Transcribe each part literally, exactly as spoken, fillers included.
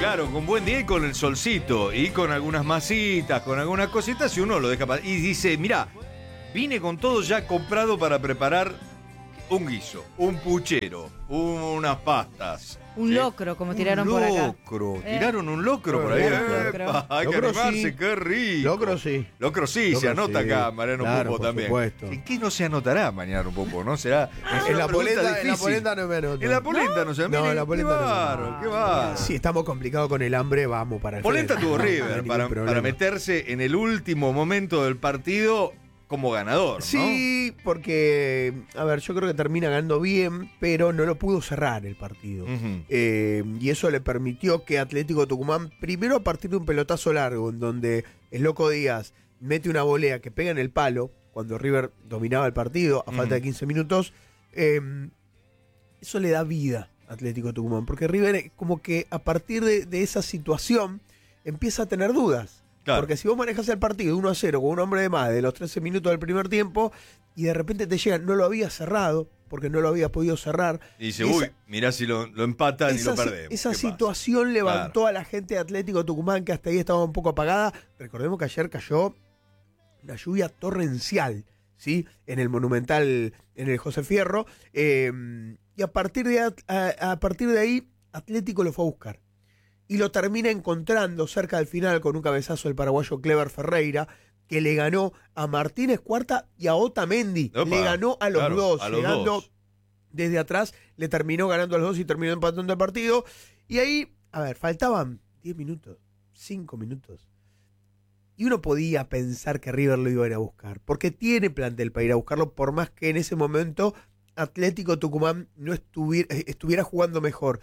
Claro, con buen día y con el solcito, y con algunas masitas, con algunas cositas, y uno lo deja pasar. Y dice, mirá, vine con todo ya comprado para preparar un guiso, un puchero, unas pastas. Un ¿sí? locro, como tiraron un por acá. Un locro, eh. tiraron un locro por ahí. Locro. Hay que locro animarse, sí. qué rico. Locro sí. Locro sí, locro se anota sí. acá, Mariano Claro, Pupo por también. supuesto. ¿En qué no se anotará Mariano Pupo? ¿No será? En la polenta, en la polenta no me anoto. En la polenta no se No, en la polenta qué no me bárbaro, anoto. qué bárbaro. Si estamos complicados con el hambre, vamos para el Polenta frente. tuvo No, no hay River ningún para, problema. para meterse en el último momento del partido como ganador, ¿no? Sí, porque, a ver, yo creo que termina ganando bien, pero no lo pudo cerrar el partido. Uh-huh. Eh, y eso le permitió que Atlético Tucumán, primero a partir de un pelotazo largo, en donde el Loco Díaz mete una volea que pega en el palo, cuando River dominaba el partido, a Uh-huh. falta de quince minutos, eh, eso le da vida a Atlético Tucumán, porque River como que a partir de, de esa situación empieza a tener dudas. Claro. Porque si vos manejas el partido uno a cero con un hombre de más de los trece minutos del primer tiempo y de repente te llegan, no lo había cerrado, porque no lo había podido cerrar. Y dice, esa, uy, mirá si lo, lo empatan y lo esa, perdemos. esa ¿Qué situación pasa? levantó Claro. a la gente de Atlético Tucumán, que hasta ahí estaba un poco apagada. Recordemos que ayer cayó una lluvia torrencial, ¿sí? En el Monumental, en el José Fierro. Eh, y a partir, de, a, a partir de ahí, Atlético lo fue a buscar. Y lo termina encontrando cerca del final con un cabezazo del paraguayo Clever Ferreira, que le ganó a Martínez Cuarta y a Otamendi. Opa, le ganó a los claro, dos, a los llegando dos. desde atrás, le terminó ganando a los dos y terminó empatando el partido. Y ahí, a ver, faltaban diez minutos, cinco minutos. Y uno podía pensar que River lo iba a ir a buscar, porque tiene plantel para ir a buscarlo, por más que en ese momento Atlético Tucumán no estuviera, estuviera jugando mejor.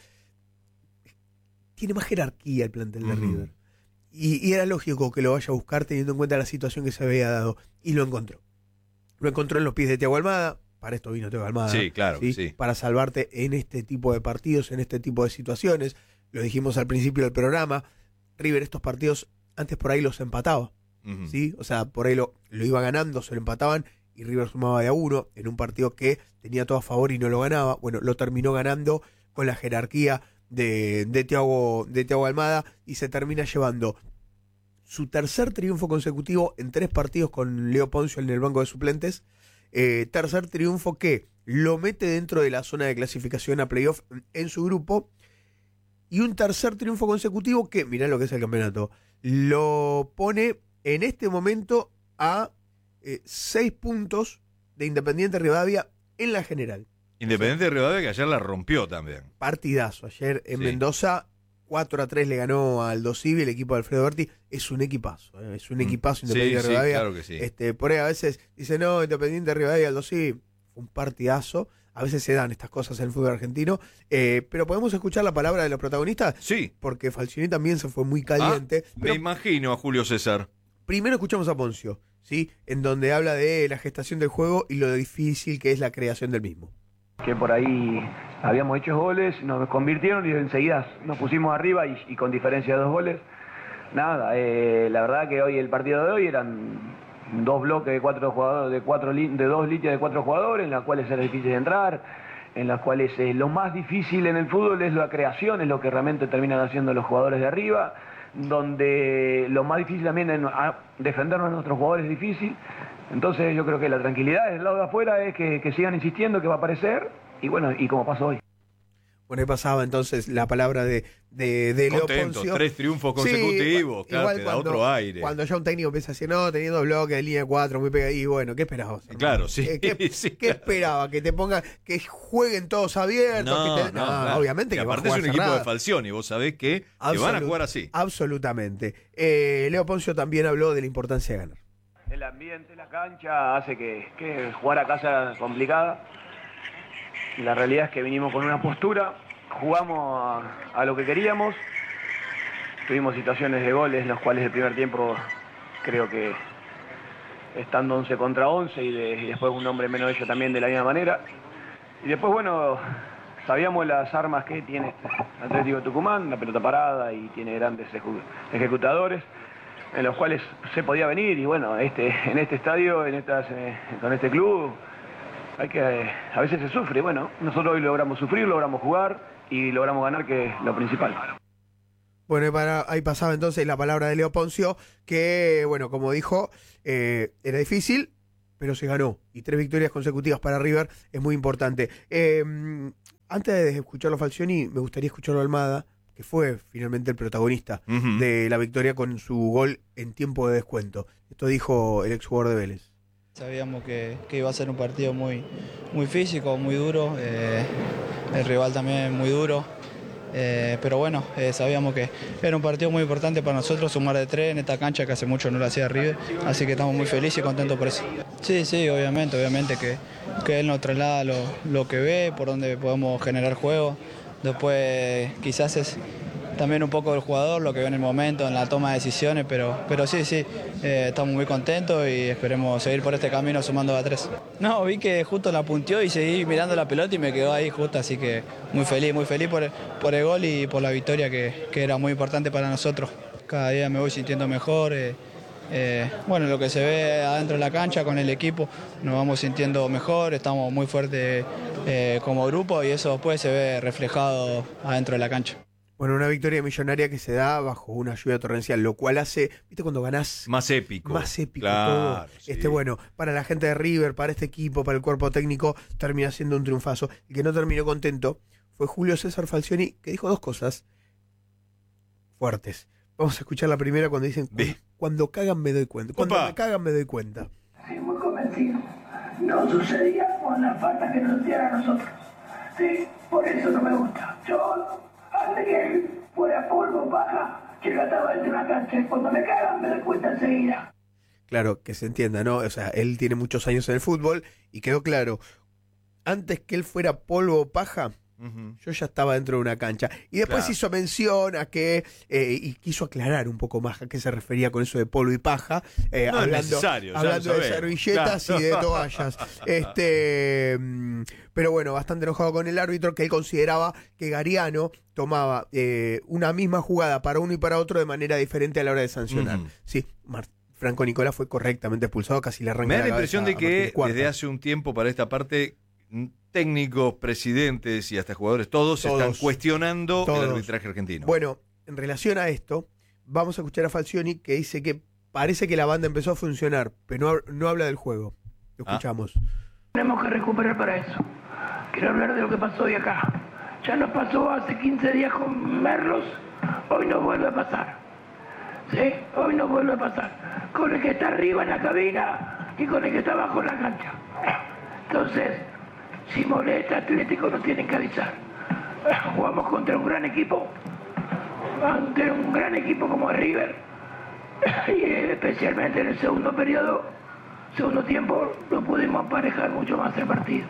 Tiene más jerarquía el plantel de Uh-huh. River. Y, y era lógico que lo vaya a buscar teniendo en cuenta la situación que se había dado. Y lo encontró. Lo encontró en los pies de Thiago Almada. Para esto vino Thiago Almada. Sí, claro, sí. Para salvarte en este tipo de partidos, en este tipo de situaciones. Lo dijimos al principio del programa. River estos partidos antes por ahí los empataba. Uh-huh. ¿Sí? O sea, por ahí lo, lo iba ganando, se lo empataban y River sumaba de a uno en un partido que tenía todo a favor y no lo ganaba. Bueno, lo terminó ganando con la jerarquía de, de, Thiago, de Thiago Almada y se termina llevando su tercer triunfo consecutivo en tres partidos con Leo Poncio en el banco de suplentes. Eh, tercer triunfo que lo mete dentro de la zona de clasificación a playoff en su grupo. Y un tercer triunfo consecutivo que, mirá lo que es el campeonato, lo pone en este momento a eh, seis puntos de Independiente Rivadavia en la general. Independiente de Rivadavia, que ayer la rompió también. Partidazo. Ayer en Sí. Mendoza, cuatro a tres le ganó al Aldo Civi, el equipo de Alfredo Berti. Es un equipazo, ¿eh? Es un equipazo Independiente Sí, de Rivadavia. sí, claro que sí. Este, por ahí a veces dice, no, Independiente Rivadavia, Aldo Civi. Fue un partidazo. A veces se dan estas cosas en el fútbol argentino. Eh, pero podemos escuchar la palabra de los protagonistas. Sí. Porque Falcioni también se fue muy caliente. Ah, me pero imagino a Julio César. primero escuchamos a Poncio, ¿sí? En donde habla de la gestación del juego y lo difícil que es la creación del mismo. Que por ahí habíamos hecho goles, nos convirtieron y enseguida nos pusimos arriba y, y con diferencia de dos goles. Nada, eh, la verdad que hoy el partido de hoy eran dos bloques de cuatro jugadores, de cuatro de dos líneas de cuatro jugadores, en las cuales era difícil de entrar, en las cuales eh, lo más difícil en el fútbol es la creación, es lo que realmente terminan haciendo los jugadores de arriba, donde lo más difícil también es a, defendernos a nuestros jugadores es difícil. Entonces yo creo que la tranquilidad del lado de afuera es que, que sigan insistiendo que va a aparecer y bueno, y como pasó hoy. Bueno, ahí pasaba entonces la palabra de, de, de Leo Contento, Poncio. tres triunfos Sí, consecutivos, claro, igual te da cuando, otro aire. Cuando ya un técnico empieza a decir, no, teniendo bloques de línea cuatro, muy pegado, y bueno, ¿qué esperabas? Claro, sí. ¿Qué, qué, sí, qué claro. esperaba? Que te pongan, que jueguen todos abiertos. No, que te, no, claro. obviamente que que va a aparte es jugar un equipo cerrado. de Falcioni, vos sabés que, que Absolut- van a jugar así. Absolutamente. Eh, Leo Poncio también habló de la importancia de ganar. El ambiente, la cancha hace que, que jugar acá sea complicada. La realidad es que vinimos con una postura, jugamos a, a lo que queríamos. Tuvimos situaciones de goles, los cuales el primer tiempo creo que estando once contra once y, de, y después un hombre menos de ellos también de la misma manera. Y después, bueno, sabíamos las armas que tiene Atlético Tucumán, la pelota parada y tiene grandes ejecu- ejecutadores en los cuales se podía venir y bueno, este, en este estadio, en estas, eh, con este club, hay que, eh, a veces se sufre. Bueno, nosotros hoy logramos sufrir, logramos jugar y logramos ganar, que es lo principal. Bueno, y para, ahí pasaba entonces la palabra de Leo Poncio, que, bueno, como dijo, eh, era difícil, pero se ganó. Y tres victorias consecutivas para River es muy importante. Eh, antes de escucharlo a Falcioni, me gustaría escucharlo a Almada, que fue finalmente el protagonista uh-huh. de la victoria con su gol en tiempo de descuento. Esto dijo el exjugador de Vélez. Sabíamos que, que iba a ser un partido muy, muy físico, muy duro. Eh, el rival también muy duro. Eh, pero bueno, eh, sabíamos que era un partido muy importante para nosotros, sumar de tres en esta cancha que hace mucho no lo hacía River, así que estamos muy felices y contentos por eso. Sí, sí, obviamente, obviamente que, que él nos traslada lo, lo que ve, por donde podemos generar juego. Después quizás es también un poco del jugador, lo que ve en el momento, en la toma de decisiones, pero, pero sí, sí, eh, estamos muy contentos y esperemos seguir por este camino sumando a tres. No, vi que justo la punteó y seguí mirando la pelota y me quedó ahí justo, así que muy feliz, muy feliz por el, por el gol y por la victoria que, que era muy importante para nosotros. Cada día me voy sintiendo mejor. Eh, eh, bueno, lo que se ve adentro de la cancha con el equipo, nos vamos sintiendo mejor, estamos muy fuertes eh, como grupo y eso después se ve reflejado adentro de la cancha. Bueno, una victoria millonaria que se da bajo una lluvia torrencial, lo cual hace, ¿viste cuando ganás? Más épico. Más épico claro, todo. Sí. Este, bueno, para la gente de River, para este equipo, para el cuerpo técnico, termina siendo un triunfazo. El que no terminó contento fue Julio César Falcioni, que dijo dos cosas fuertes. Vamos a escuchar la primera cuando dicen, cuando, cuando cagan me doy cuenta. Cuando Opa. me cagan me doy cuenta. Sí, muy convencido. No sucedía con la falta que nos dieron a nosotros. Sí, por eso no me gusta. Yo... Antes que fuera polvo, paja, que yo estaba dentro de una cancha y cuando me cagan me doy cuenta enseguida. Claro, que se entienda, ¿no? O sea, él tiene muchos años en el fútbol y quedó claro, antes que él fuera polvo o paja, uh-huh. yo ya estaba dentro de una cancha. Y después claro. hizo mención a que, eh, y quiso aclarar un poco más a qué se refería con eso de polvo y paja, eh, no hablando, es hablando de servilletas claro. y de toallas. este, pero bueno, bastante enojado con el árbitro, que él consideraba que Gariano tomaba eh, una misma jugada para uno y para otro de manera diferente a la hora de sancionar. Uh-huh. Sí, Mar- Franco Nicolás fue correctamente expulsado, casi le arranca Me da la, la impresión de que desde hace un tiempo para esta parte, técnicos, presidentes y hasta jugadores, todos, todos están cuestionando todos. el arbitraje argentino. Bueno, en relación a esto, vamos a escuchar a Falcioni, que dice que parece que la banda empezó a funcionar, pero no, no habla del juego. Lo escuchamos. Ah. Tenemos que recuperar para eso. Quiero hablar de lo que pasó hoy acá. Ya nos pasó hace quince días con Merlos, hoy nos vuelve a pasar. ¿Sí? Hoy nos vuelve a pasar. Con el que está arriba en la cabina y con el que está abajo en la cancha. Entonces, si molesta Atlético nos tienen que avisar. Jugamos contra un gran equipo, ante un gran equipo como River, y especialmente en el segundo periodo, segundo tiempo, no pudimos emparejar mucho más el partido.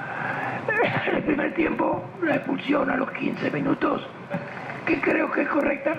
En el primer tiempo, la expulsión a los quince minutos, que creo que es correcta.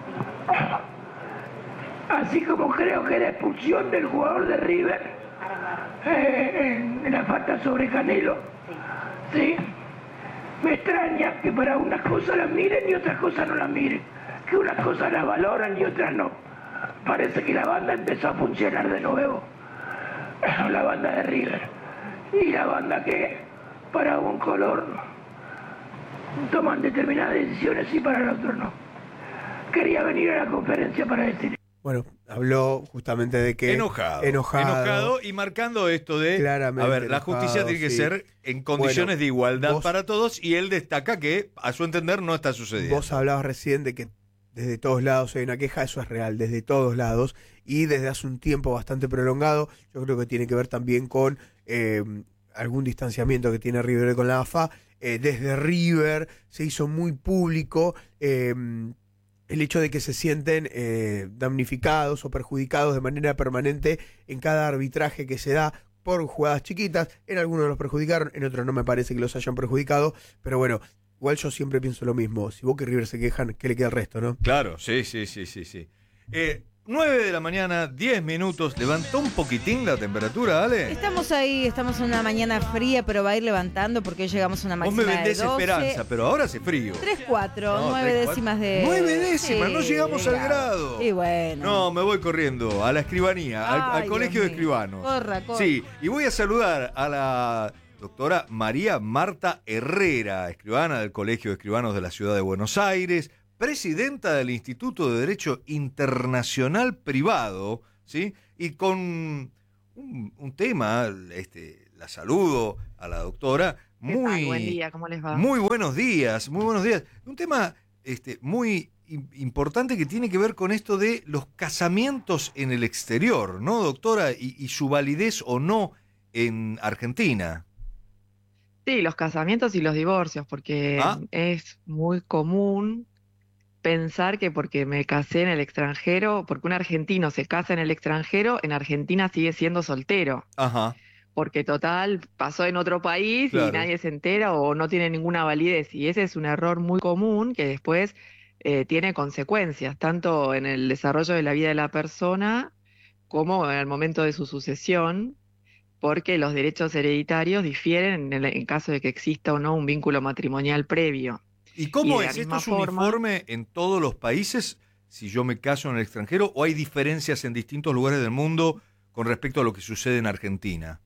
Así como creo que la expulsión del jugador de River eh, en, en la falta sobre Canelo, ¿sí? Me extraña que para unas cosas las miren y otras cosas no las miren, que unas cosas las valoran y otras no. Parece que la banda empezó a funcionar de nuevo, la banda de River, y la banda que para un color toman determinadas decisiones y para el otro no. Quería venir a la conferencia para decir. Bueno, habló justamente de que... Enojado. Enojado. Enojado y marcando esto de... Claramente a ver, la enojado, justicia tiene que sí. ser en condiciones bueno, de igualdad vos, para todos y él destaca que, a su entender, no está sucediendo. Vos hablabas recién de que desde todos lados hay una queja, eso es real, desde todos lados y desde hace un tiempo bastante prolongado. Yo creo que tiene que ver también con eh, algún distanciamiento que tiene River con la A F A. Eh, desde River se hizo muy público... Eh, el hecho de que se sienten eh, damnificados o perjudicados de manera permanente en cada arbitraje que se da por jugadas chiquitas. En algunos los perjudicaron, en otros no me parece que los hayan perjudicado, pero bueno, igual yo siempre pienso lo mismo. Si Boca y River se quejan, ¿qué le queda al resto, no? Claro, sí, sí, sí, sí, sí. Eh, nueve de la mañana, diez minutos. ¿Levantó un poquitín la temperatura, Ale? Estamos ahí, estamos en una mañana fría, pero va a ir levantando porque hoy llegamos a una máxima Vos me vendés de doce. Esperanza, pero ahora hace frío. tres, cuatro, No, nueve tres, décimas de... Nueve décimas, sí, no llegamos al grado. Y bueno. No, me voy corriendo a la escribanía, al, Ay, al colegio Dios de mío. escribanos. Corra, corra. Sí, y voy a saludar a la doctora María Marta Herrera, escribana del Colegio de Escribanos de la Ciudad de Buenos Aires, presidenta del Instituto de Derecho Internacional Privado, ¿sí? Y con un, un tema, este, la saludo a la doctora, muy, buen día, ¿cómo les va? Muy buenos días, muy buenos días. Un tema este, muy importante que tiene que ver con esto de los casamientos en el exterior, ¿no, doctora? Y, y su validez o no en Argentina. Sí, los casamientos y los divorcios, porque ¿Ah? es muy común pensar que porque me casé en el extranjero, porque un argentino se casa en el extranjero, en Argentina sigue siendo soltero. Ajá. Porque total, pasó en otro país Claro. y nadie se entera o no tiene ninguna validez. Y ese es un error muy común que después eh, tiene consecuencias, tanto en el desarrollo de la vida de la persona como en el momento de su sucesión, porque los derechos hereditarios difieren en, el, en caso de que exista o no un vínculo matrimonial previo. ¿Y cómo Y de la es? ¿Esto misma es forma- uniforme en todos los países si yo me caso en el extranjero o hay diferencias en distintos lugares del mundo con respecto a lo que sucede en Argentina?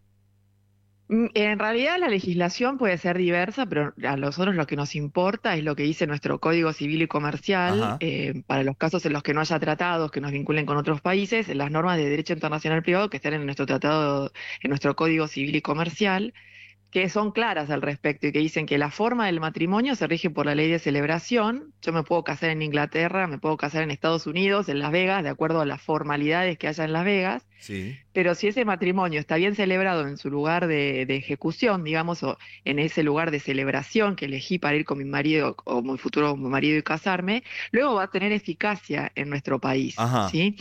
Mm, En realidad la legislación puede ser diversa, pero a nosotros lo que nos importa es lo que dice nuestro Código Civil y Comercial, Ajá. eh, para los casos en los que no haya tratados que nos vinculen con otros países, las normas de derecho internacional privado que están en nuestro tratado, en nuestro Código Civil y Comercial, que son claras al respecto y que dicen que la forma del matrimonio se rige por la ley de celebración. Yo me puedo casar en Inglaterra, me puedo casar en Estados Unidos, en Las Vegas, de acuerdo a las formalidades que haya en Las Vegas. Sí. Pero si ese matrimonio está bien celebrado en su lugar de, de ejecución, digamos, o en ese lugar de celebración que elegí para ir con mi marido o mi futuro marido y casarme, luego va a tener eficacia en nuestro país, Ajá. ¿sí?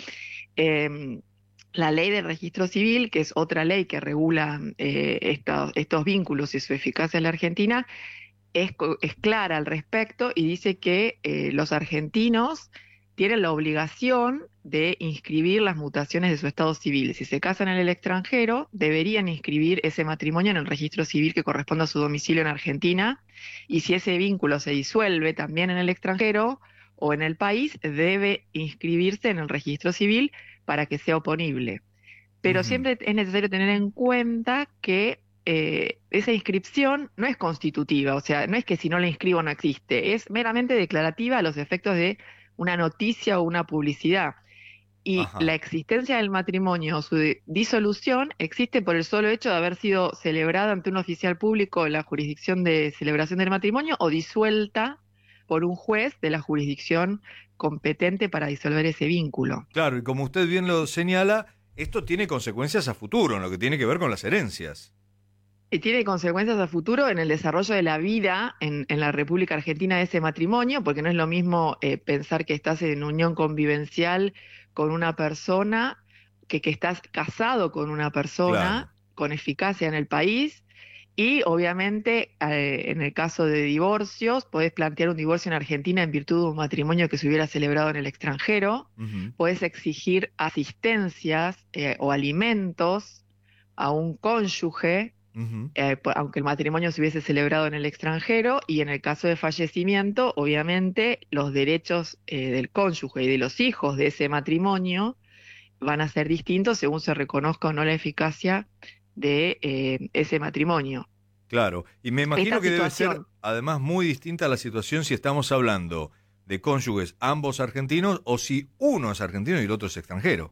Eh, la ley del registro civil, que es otra ley que regula eh, estos, estos vínculos y su eficacia en la Argentina, es, co- es clara al respecto y dice que eh, los argentinos tienen la obligación de inscribir las mutaciones de su estado civil. Si se casan en el extranjero, deberían inscribir ese matrimonio en el registro civil que corresponde a su domicilio en Argentina, y si ese vínculo se disuelve también en el extranjero o en el país, debe inscribirse en el registro civil para que sea oponible. Pero Ujú. siempre es necesario tener en cuenta que eh, esa inscripción no es constitutiva, o sea, no es que si no la inscribo no existe, es meramente declarativa a los efectos de una noticia o una publicidad. Y Ajá. la existencia del matrimonio o su di- disolución existe por el solo hecho de haber sido celebrada ante un oficial público en la jurisdicción de celebración del matrimonio o disuelta por un juez de la jurisdicción competente para disolver ese vínculo. Claro, y como usted bien lo señala, esto tiene consecuencias a futuro en lo que tiene que ver con las herencias. Y tiene consecuencias a futuro en el desarrollo de la vida en, en la República Argentina de ese matrimonio, porque no es lo mismo eh, pensar que estás en unión convivencial con una persona que que estás casado con una persona Claro. con eficacia en el país. Y obviamente eh, en el caso de divorcios, podés plantear un divorcio en Argentina en virtud de un matrimonio que se hubiera celebrado en el extranjero. Ujú. Podés exigir asistencias eh, o alimentos a un cónyuge, Ujú. eh, po- aunque el matrimonio se hubiese celebrado en el extranjero, y en el caso de fallecimiento, obviamente los derechos eh, del cónyuge y de los hijos de ese matrimonio van a ser distintos según se reconozca o no la eficacia de eh, ese matrimonio. Claro, y me imagino Esta que debe ser situación- además muy distinta la situación si estamos hablando de cónyuges ambos argentinos o si uno es argentino y el otro es extranjero.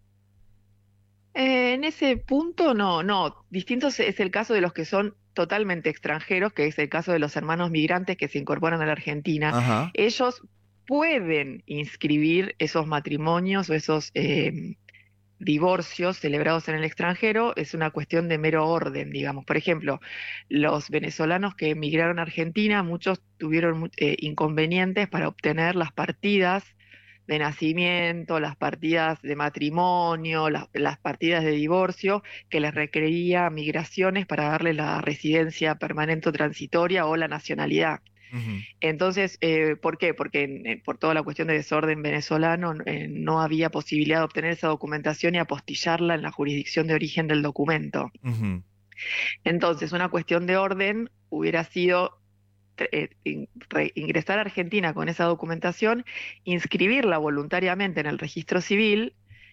Eh, en ese punto no, no. Distinto es- es el caso de los que son totalmente extranjeros, que es el caso de los hermanos migrantes que se incorporan a la Argentina. Ajá. Ellos pueden inscribir esos matrimonios o esos eh, divorcios celebrados en el extranjero. Es una cuestión de mero orden, digamos. Por ejemplo, los venezolanos que emigraron a Argentina, muchos tuvieron mu- eh, inconvenientes para obtener las partidas de nacimiento, las partidas de matrimonio, las, las partidas de divorcio que les requería migraciones para darle la residencia permanente o transitoria o la nacionalidad. Ujú. Entonces, eh, ¿por qué? Porque en- en- por toda la cuestión de desorden venezolano eh, no había posibilidad de obtener esa documentación y apostillarla en la jurisdicción de origen del documento. Ujú. Entonces, una cuestión de orden hubiera sido tre- eh, in- re- ingresar a Argentina con esa documentación, inscribirla voluntariamente en el registro civil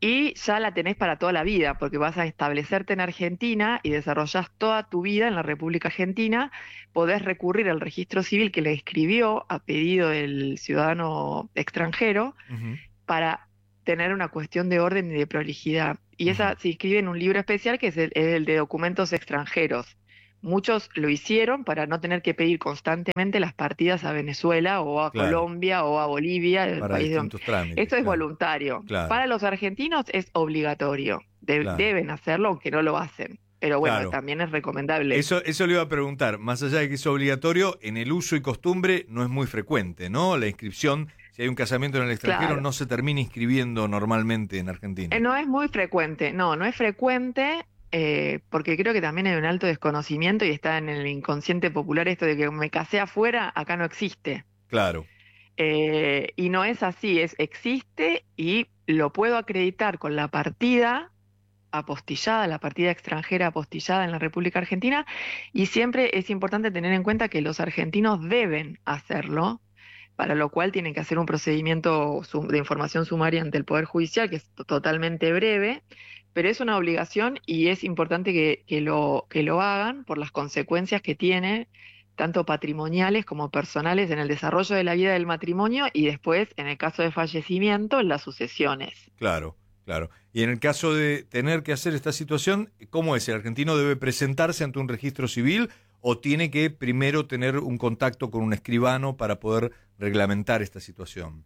y ya la tenés para toda la vida, porque vas a establecerte en Argentina y desarrollás toda tu vida en la República Argentina, podés recurrir al registro civil que le escribió a pedido del ciudadano extranjero Ujú. para tener una cuestión de orden y de prolijidad. Y esa Ujú. se inscribe en un libro especial que es el, es el de documentos extranjeros. Muchos lo hicieron para no tener que pedir constantemente las partidas a Venezuela o a Claro. Colombia o a Bolivia, el Para país de distintos trámites. esto es claro. voluntario. Claro. Para los argentinos es obligatorio. De- Claro. Deben hacerlo aunque no lo hacen. Pero bueno, Claro. también es recomendable. Eso, eso le iba a preguntar, más allá de que es obligatorio, en el uso y costumbre no es muy frecuente, ¿no? La inscripción, si hay un casamiento en el extranjero, Claro. no se termina inscribiendo normalmente en Argentina. Eh, no es muy frecuente. No, no es frecuente eh, porque creo que también hay un alto desconocimiento y está en el inconsciente popular esto de que me casé afuera, acá no existe. Claro, Eh, y no es así, es existe y lo puedo acreditar con la partida apostillada, la partida extranjera apostillada en la República Argentina, y siempre es importante tener en cuenta que los argentinos deben hacerlo, para lo cual tienen que hacer un procedimiento sum- de información sumaria ante el Poder Judicial, que es to- totalmente breve, pero es una obligación y es importante que, que lo, que lo hagan por las consecuencias que tiene, tanto patrimoniales como personales, en el desarrollo de la vida del matrimonio y después, en el caso de fallecimiento, en las sucesiones. claro, claro. Y en el caso de tener que hacer esta situación, ¿cómo es? ¿El argentino debe presentarse ante un registro civil o tiene que primero tener un contacto con un escribano para poder reglamentar esta situación?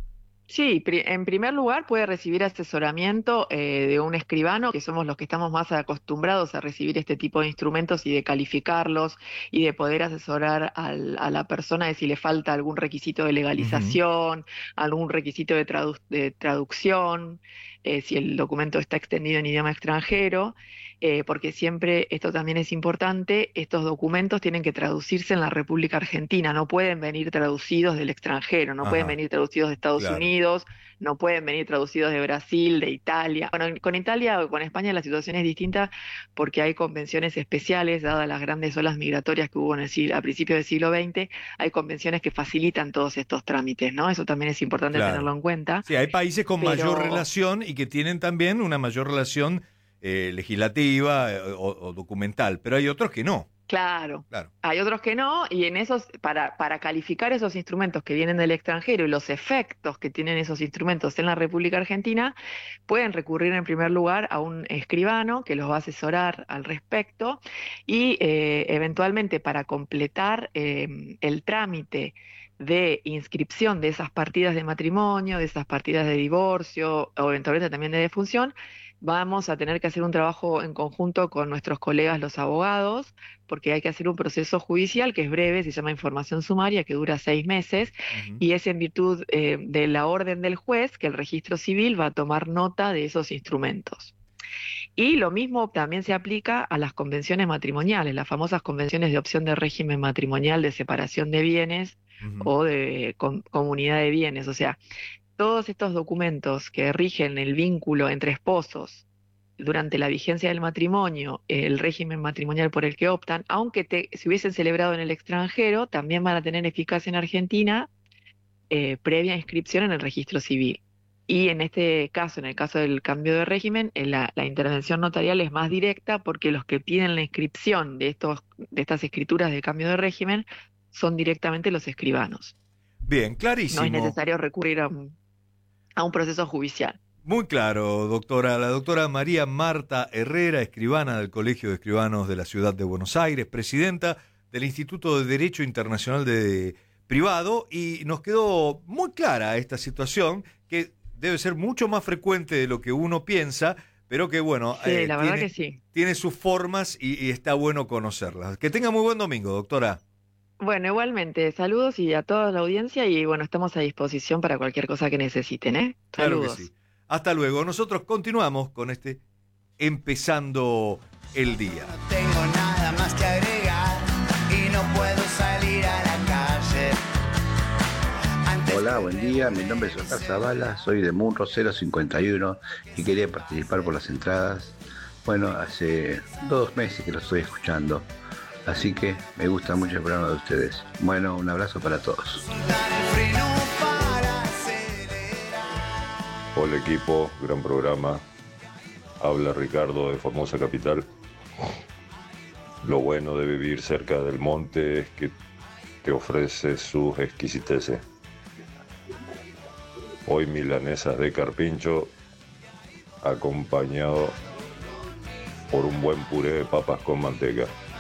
Sí, pri- en primer lugar puede recibir asesoramiento eh, de un escribano, que somos los que estamos más acostumbrados a recibir este tipo de instrumentos y de calificarlos y de poder asesorar al- a la persona de si le falta algún requisito de legalización, algún requisito de, tradu- de traducción, eh, si el documento está extendido en idioma extranjero. Eh, porque siempre, esto también es importante, estos documentos tienen que traducirse en la República Argentina, no pueden venir traducidos del extranjero, no Ajá. pueden venir traducidos de Estados Claro. Unidos, no pueden venir traducidos de Brasil, de Italia. Bueno, con Italia o con España la situación es distinta porque hay convenciones especiales, dadas las grandes olas migratorias que hubo en el siglo, a principios del siglo veinte, hay convenciones que facilitan todos estos trámites, ¿no? Eso también es importante Claro. tenerlo en cuenta. Sí, hay países con Pero- mayor relación y que tienen también una mayor relación eh, legislativa eh, o, o documental, pero hay otros que no. Claro. Claro. Hay otros que no, y en esos, para, para calificar esos instrumentos que vienen del extranjero y los efectos que tienen esos instrumentos en la República Argentina, pueden recurrir en primer lugar a un escribano que los va a asesorar al respecto y eh, eventualmente para completar eh, el trámite de inscripción de esas partidas de matrimonio, de esas partidas de divorcio o eventualmente también de defunción, vamos a tener que hacer un trabajo en conjunto con nuestros colegas los abogados, porque hay que hacer un proceso judicial que es breve, se llama información sumaria, que dura seis meses, Ujú. y es en virtud eh, de la orden del juez que el registro civil va a tomar nota de esos instrumentos. Y lo mismo también se aplica a las convenciones matrimoniales, las famosas convenciones de opción de régimen matrimonial, de separación de bienes Ujú. o de com- comunidad de bienes. O sea, todos estos documentos que rigen el vínculo entre esposos durante la vigencia del matrimonio, el régimen matrimonial por el que optan, aunque te, se hubiesen celebrado en el extranjero, también van a tener eficacia en Argentina eh, previa inscripción en el registro civil. Y en este caso, en el caso del cambio de régimen, eh, la, la intervención notarial es más directa porque los que piden la inscripción de, estos, de estas escrituras de cambio de régimen son directamente los escribanos. Bien, No clarísimo. es necesario recurrir a un, a un proceso judicial. Muy claro, doctora. La doctora María Marta Herrera, escribana del Colegio de Escribanos de la Ciudad de Buenos Aires, presidenta del Instituto de Derecho Internacional de Privado, y nos quedó muy clara esta situación, que debe ser mucho más frecuente de lo que uno piensa, pero que bueno, Sí, eh, la verdad tiene, que sí. tiene sus formas y, y está bueno conocerlas. Que tenga muy buen domingo, doctora. Bueno, igualmente, saludos y a toda la audiencia y bueno, estamos a disposición para cualquier cosa que necesiten, ¿eh? Claro Saludos. que sí. Hasta luego. Nosotros continuamos con este Empezando el Día. No tengo nada más que agregar y no puedo salir a la calle. Antes Hola, que buen me día. Mi vuelen nombre es a Oscar hacer- Zavala, soy de Munro cero cincuenta y uno y quería participar por las entradas. Bueno, hace dos meses que lo estoy escuchando, así que me gusta mucho el programa de ustedes. Bueno, un abrazo para todos. Soltar el freno para acelerar. Hola equipo, gran programa. Habla Ricardo de Formosa Capital. Lo bueno de vivir cerca del monte es que te ofrece sus exquisiteces. Hoy milanesas de carpincho acompañado por un buen puré de papas con manteca.